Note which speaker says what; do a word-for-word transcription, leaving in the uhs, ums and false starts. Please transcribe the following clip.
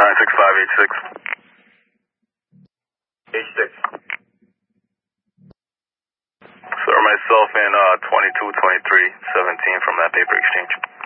Speaker 1: nine six five H six.
Speaker 2: H six.
Speaker 1: Sir, myself and uh, twenty-two twenty-three seventeen from that paper exchange.